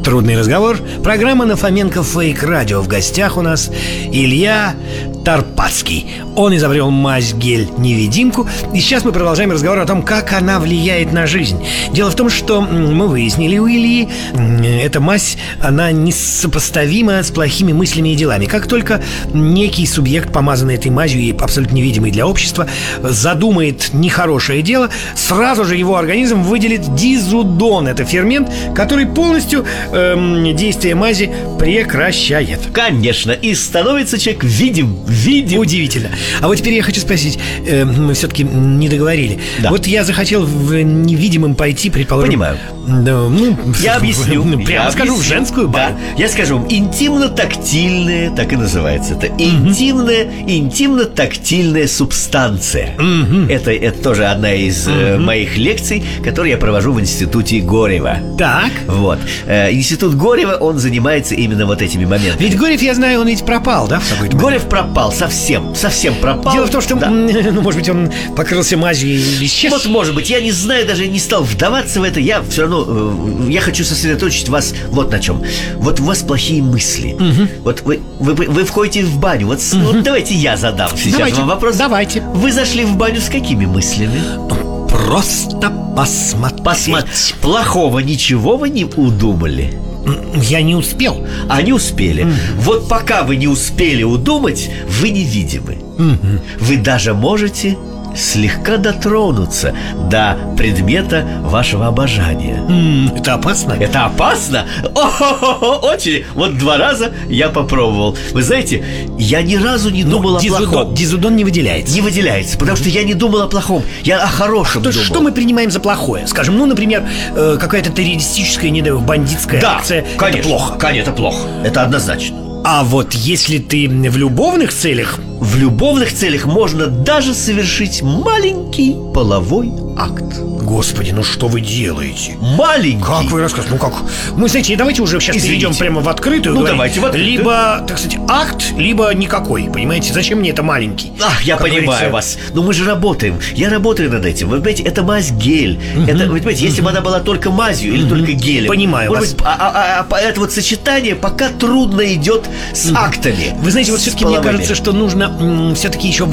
Трудный разговор. Программа на Фоменко Фейк Радио. В гостях у нас Илья Тарпацкий. Он изобрел мазь-гель-невидимку. И сейчас мы продолжаем разговор о том, как она влияет на жизнь. Дело в том, что мы выяснили у Ильи, эта мазь, она несопоставима с плохими мыслями и делами. Как только некий субъект, помазанный этой мазью и абсолютно невидимый для общества, задумает нехорошее дело, сразу же его организм выделит дизудон. Это фермент, который полностью действие мази прекращает. Конечно, и становится человек видим. Удивительно. А вот теперь я хочу спросить, мы все-таки не договорили. Да. Вот я захотел в невидимым пойти, предположим. Понимаю. Я объясню. Прямо скажу, в женскую баню. Да. Я скажу, интимно-тактильная, так и называется. Это интимно-тактильная субстанция. Это тоже одна из моих лекций, которые я провожу в институте Горева. Так. Вот. Институт Горева, он занимается именно вот этими моментами. Ведь Горев, я знаю, он ведь пропал, да? В какой-то момент? Горев пропал, совсем пропал. Дело в том, что, может быть, он покрылся мазью и исчез. Вот, может быть, я не знаю, даже не стал вдаваться в это. Я все равно, я хочу сосредоточить вас вот на чем. Вот у вас плохие мысли. Вот вы входите в баню. Вот давайте я задам сейчас вам вопрос. Давайте. Вы зашли в баню с какими мыслями? Просто посмотреть. Плохого ничего вы не удумали? Я не успел. А не успели. Вот пока вы не успели удумать, вы невидимы. Вы даже можете слегка дотронуться до предмета вашего обожания. Это опасно? Это опасно? Очень. Вот 2 раза я попробовал. Вы знаете, я ни разу не думал о плохом. Дизудон не выделяется. Не выделяется, потому что я не думал о плохом. Я о хорошем думал. Что мы принимаем за плохое? Скажем, например, какая-то террористическая, не знаю, бандитская акция. Конечно, это плохо. Конечно, это плохо. Это однозначно. А вот если ты в любовных целях... В любовных целях можно даже совершить маленький половой акт. Господи, что вы делаете? Маленький. Как вы рассказываете? Как? Мы, знаете, давайте уже сейчас перейдем прямо в открытую. Давайте в открытую. Либо, так сказать, акт, либо никакой. Понимаете, зачем мне это маленький? Я понимаю вас. Но мы же работаем. Я работаю над этим. Вы понимаете, это мазь-гель. Это, вы понимаете, если бы она была только мазью или только гелем. Понимаю вас. Это вот сочетание пока трудно идет с актами. Вы знаете, вот все-таки мне кажется, что нужно все-таки еще